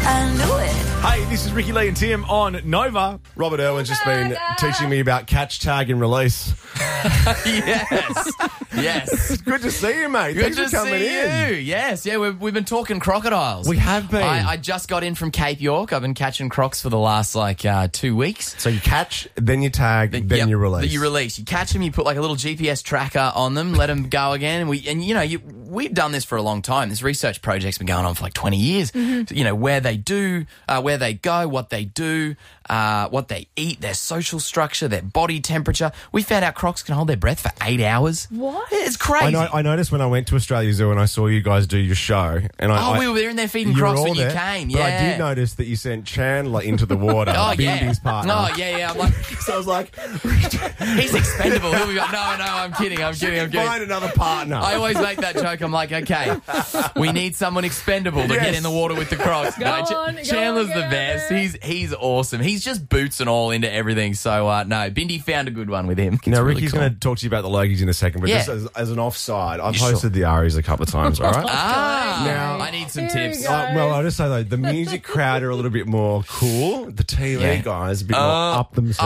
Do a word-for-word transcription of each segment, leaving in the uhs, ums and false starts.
I knew it. Hey, this is Ricky Lee and Tim on Nova. Robert Irwin's just been teaching me about catch, tag and release. Yes. Yes. It's good to see you, mate. Good Thanks to for coming see in. you. Yes. Yeah, we've, we've been talking crocodiles. We have been. I, I just got in from Cape York. I've been catching crocs for the last, like, uh, two weeks. So you catch, then you tag, then Yep, you release. that You release. You catch them, you put like a little G P S tracker on them, let them go again. And, we, and you know, you, we've done this for a long time. This research project's been going on for like twenty years. Mm-hmm. You know, where they do, uh, where they go, what they do, uh, what they eat, their social structure, their body temperature. We found out crocs can hold their breath for eight hours. What? It's crazy. I, know, I noticed when I went to Australia Zoo and I saw you guys do your show. And I, Oh, I, we were in there feeding you crocs were all when you there, came. But Yeah. I did notice that you sent Chandler into the water, Oh, yeah. Bindy's partner. Oh, yeah, yeah. I'm like, So I was like, he's expendable. He'll be like, no, no, I'm kidding. I'm kidding. I'm kidding. find another partner. I always make that joke. I'm like, okay, we need someone expendable to Yes. get in the water with the crocs. Go No, Ch- on, go Chandler's on, the get best. out He's he's awesome. He's just boots and all into everything. So uh, no, Bindy found a good one with him. It's Now, really Ricky's cool. going to talk to you about the Logies in a second, but Yeah. just as, as an offside, I've Sure. hosted the Aries a couple of times, all right? Ah, Now- I need some Here we tips. go. Uh, well, I'll just say, though, the music crowd are a little bit more cool. The T V Yeah. guys a bit more Oh. up themselves.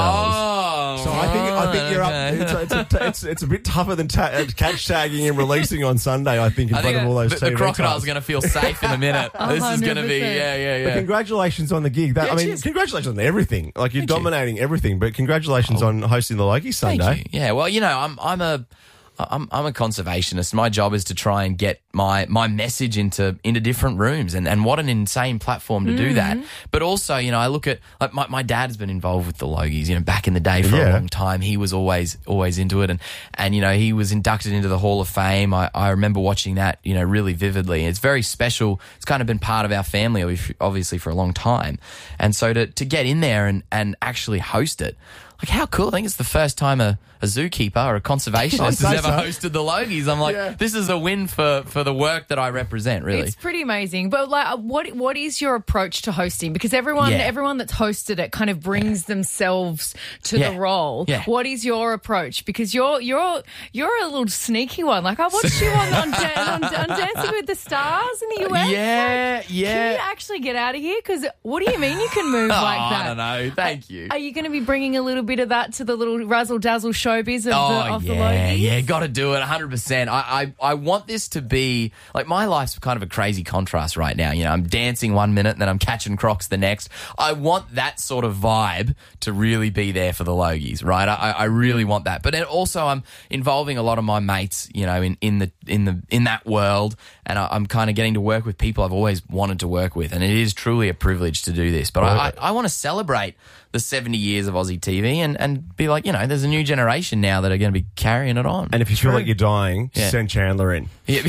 Oh, So I think I think you're okay. up. It's, it's, a, it's, it's a bit tougher than ta- uh, catch tagging and releasing on Sunday. I think in I front think of all those the, T V the crocodile's types. going to feel safe in a minute. This is going to be, one hundred percent. yeah, yeah, But yeah. congratulations on the gig. That, Yeah, I mean, cheers. congratulations on everything. Like you're Thank you. dominating everything. But congratulations on hosting the Logie Sunday. Thank you. Yeah, well, you know, I'm I'm a I'm I'm a conservationist. My job is to try and get my my message into into different rooms, and, and what an insane platform to do that. But also, you know, I look at like my, my dad's been involved with the Logies, you know, back in the day for a Yeah. long time. He was always always into it, and and you know, he was inducted into the Hall of Fame. I, I remember watching that, you know, really vividly. It's very special. It's kind of been part of our family, obvi- obviously, for a long time, and so to to get in there and and actually host it. Like, how cool. I think it's the first time a, a zookeeper or a conservationist has I'd say ever so. hosted the Logies. I'm like, Yeah. this is a win for, for the work that I represent, really. It's pretty amazing. But like, what what is your approach to hosting? Because everyone Yeah. everyone that's hosted it kind of brings themselves to Yeah. the role. Yeah. What is your approach? Because you're you're you're a little sneaky one. Like I watched you on on, Dan- on, on Dancing with the Stars in the U S. Yeah, Like, yeah. Can you actually get out of here? Because what do you mean you can move oh, like that? I don't know. Thank you. Are you going to be bringing a little bit of that to the little razzle dazzle showbiz of Oh, the of the yeah, Logies? yeah, got to do it one hundred percent. I, I, I want this to be, like, my life's kind of a crazy contrast right now. You know, I'm dancing one minute and then I'm catching crocs the next. I want that sort of vibe to really be there for the Logies, right? I, I really want that. But then also I'm involving a lot of my mates, you know, in, in the in the in that world, and I, I'm kind of getting to work with people I've always wanted to work with, and it is truly a privilege to do this. But I, I, I want to celebrate the seventy years of Aussie T V and, and be like, you know, there's a new generation now that are going to be carrying it on. And if you feel like you're dying, Yeah. send Chandler in. Yeah.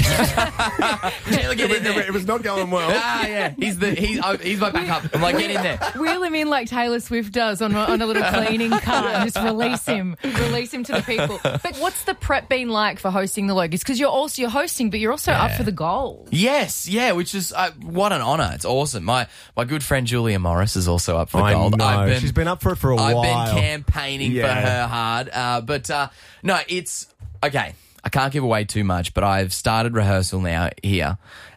Chandler, get in there. It was not going well. Ah, yeah, he's the he's oh, he's my backup. I'm like, get in there. Wheel him in like Taylor Swift does on a, on a little cleaning cart and just release him, release him to the people. But what's the prep been like for hosting the Logies? Because you're also you're hosting, but you're also up for the gold. Yes, yeah, which is uh, what an honour. It's awesome. My my good friend Julia Morris is also up for I gold. know. I've been, She's been up for it for a I've while. been campaigning for Yeah. her hard, uh, but uh, no, it's okay. I can't give away too much, but I've started rehearsal now here,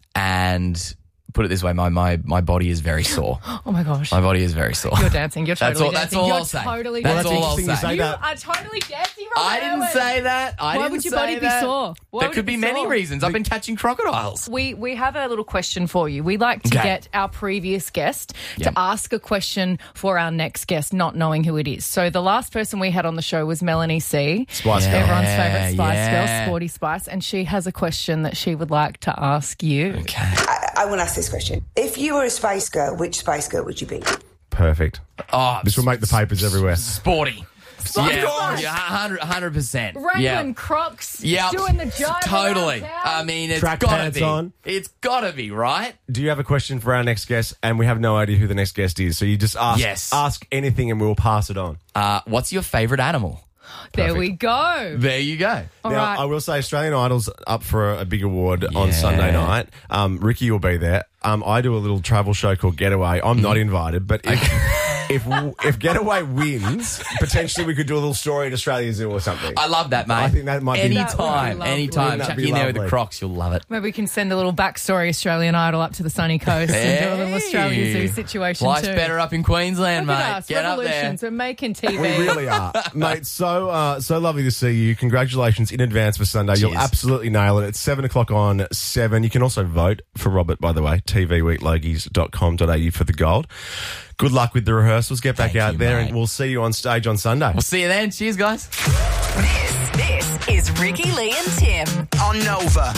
and put it this way, my my, my body is very sore. Oh my gosh. My body is very sore. You're dancing. You're That's totally all- that's dancing. all you're I'll say. totally That's dancing. all I'll interesting you say. say You that. are totally dancing right I didn't say that. I Why didn't would your say body be that. sore? Why There would could it be be many sore? reasons. I've been catching crocodiles. We we have a little question for you. We like to Okay. get our previous guest Yep. to ask a question for our next guest, not knowing who it is. So the last person we had on the show was Melanie C. Spice Yeah. Girl. Everyone's favourite Spice yeah. Girl, Sporty Spice, and she has a question that she would like to ask you. Okay. I, I want to ask this question. If you were a Spice Girl, which Spice Girl would you be? Perfect. Oh, This will make the papers everywhere. sporty. Sporty yeah, Spice. yeah, one hundred percent. Wrangling Yeah. Crocs, Yeah, doing the job. totally. around town. I mean, it's Track gotta pants be. on. It's gotta be, right? Do you have a question for our next guest? And we have no idea who the next guest is. So you just ask, Yes. ask anything and we'll pass it on. Uh, what's your favourite animal? There we go. There you go. All now, right. I will say Australian Idol's up for a, a big award on Yeah. Sunday night. Um, Ricky will be there. Um, I do a little travel show called Getaway. I'm not invited, but if, if if Getaway wins, potentially we could do a little story at Australia Zoo or something. I love that, mate. I think that might be- anytime, That would be lovely. anytime. Wouldn't that Chuck be you in there with the lovely? Crocs, you'll love it. Maybe we can send a little backstory Australian Idol up to the sunny coast and do a little Australia Zoo situation Life's too. better up in Queensland, Look mate. at us, Get up there. revolutions. We're making T V. We really are, mate. So uh, so lovely to see you. Congratulations in advance for Sunday. You'll Cheers. absolutely nail it. It's seven o'clock on seven. You can also vote for Robert, by the way. t v week logies dot com dot a u for the gold. Good luck with the rehearsals. Get back Thank out you, there, mate. and we'll see you on stage on Sunday. We'll see you then. Cheers, guys. This, this is Ricky Lee and Tim On Nova.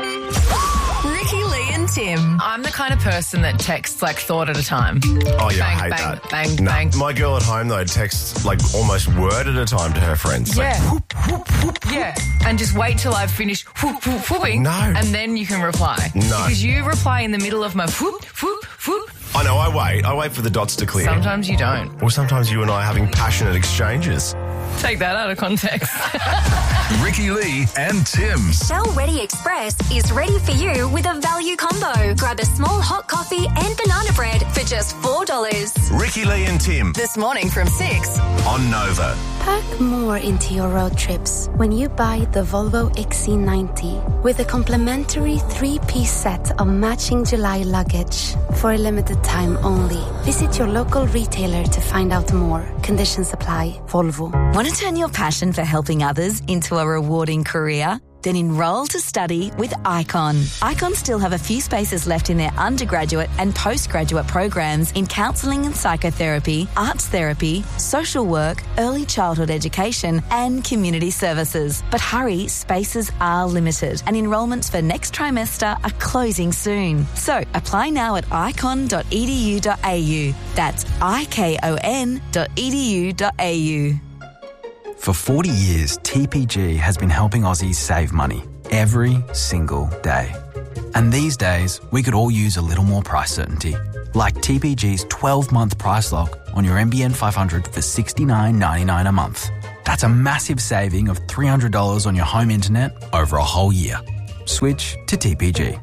Ricky Lee and Tim. I'm the kind of person that texts like thought at a time. Oh yeah, Bang, I hate bang, that. bang, No, bang. my girl at home though texts like almost word at a time to her friends. Like, Yeah. Yeah. And just wait till I've finished whoop, whoop, whooping. No. And then you can reply. No. Because you reply in the middle of my whoop, whoop, whoop. I know. I wait. I wait for the dots to clear. Sometimes you don't. Or sometimes you and I are having passionate exchanges. Take that out of context. Ricky Lee and Tim. Shell Ready Express is ready for you with a value combo. Grab a small hot coffee and banana bread for just four dollars. Ricky Lee and Tim This morning from six. on Nova. Pack more into your road trips when you buy the Volvo X C ninety with a complimentary three-piece set of matching July luggage. For a limited time only. Visit your local retailer to find out more. Conditions apply. Volvo. Want to turn your passion for helping others into a rewarding career? Then enroll to study with Icon. Icon still have a few spaces left in their undergraduate and postgraduate programs in counselling and psychotherapy, arts therapy, social work, early childhood education and community services. But hurry, spaces are limited and enrolments for next trimester are closing soon. So apply now at icon dot e d u dot a u. That's I K O N dot e d u dot a u. For forty years, T P G has been helping Aussies save money every single day. And these days, we could all use a little more price certainty. Like T P G's twelve-month price lock on your N B N five hundred for sixty-nine ninety-nine a month. That's a massive saving of three hundred dollars on your home internet over a whole year. Switch to T P G.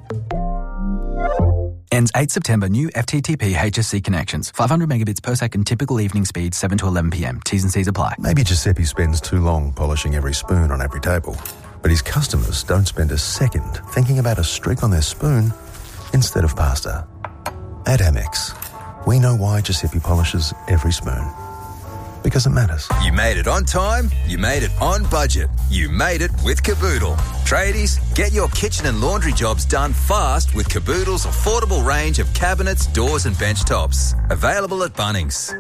Ends eighth September. New F T T P H S C connections. five hundred megabits per second. Typical evening speed seven to eleven p m. T's and C's apply. Maybe Giuseppe spends too long polishing every spoon on every table, but his customers don't spend a second thinking about a streak on their spoon instead of pasta. At Amex, we know why Giuseppe polishes every spoon. Because it matters. You made it on time, you made it on budget, you made it with Caboodle. Tradies, get your kitchen and laundry jobs done fast with Caboodle's affordable range of cabinets, doors and bench tops. Available at Bunnings.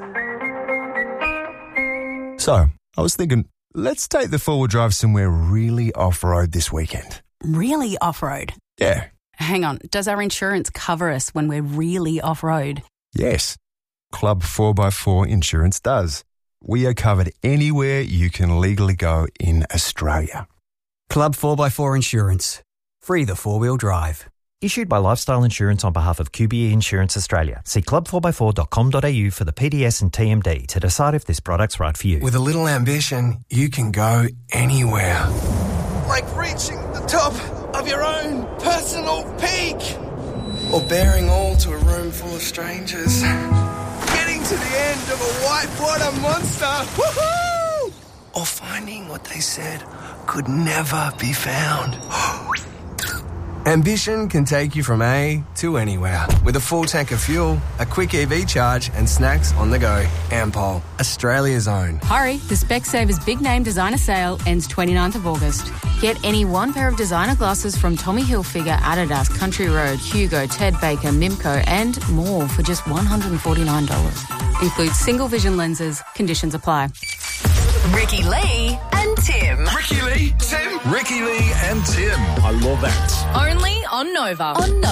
So, I was thinking, let's take the four-wheel drive somewhere really off-road this weekend. Really off-road? Yeah. Hang on, does our insurance cover us when we're really off-road? Yes. Club four by four Insurance does. We are covered anywhere you can legally go in Australia. Club four by four Insurance. Free the four-wheel drive. Issued by Lifestyle Insurance on behalf of Q B E Insurance Australia. See club four by four dot com dot a u for the P D S and T M D to decide if this product's right for you. With a little ambition, you can go anywhere. Like reaching the top of your own personal peak. Or bearing all to a room full of strangers. Getting to the end of a whitewater monster. Woohoo! Or finding what they said could never be found. Ambition can take you from A to anywhere. With a full tank of fuel, a quick E V charge and snacks on the go. Ampol, Australia's own. Hurry, the Specsavers Big Name Designer Sale ends twenty-ninth of August. Get any one pair of designer glasses from Tommy Hilfiger, Adidas, Country Road, Hugo, Ted Baker, Mimco and more for just one hundred forty-nine dollars. Includes single vision lenses. Conditions apply. Ricky Lee and Tim. Ricky Lee, Tim. Ricky Lee and Tim. I love that. Only on Nova. On Nova.